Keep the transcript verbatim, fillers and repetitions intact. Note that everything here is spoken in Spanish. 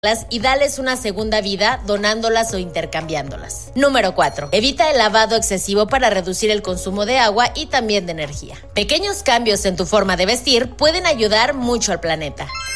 y dales una segunda vida donándolas o intercambiándolas. Número cuatro. Evita el lavado excesivo para reducir el consumo de agua y también de energía. Pequeños cambios en tu forma de vestir pueden ayudar mucho al planeta.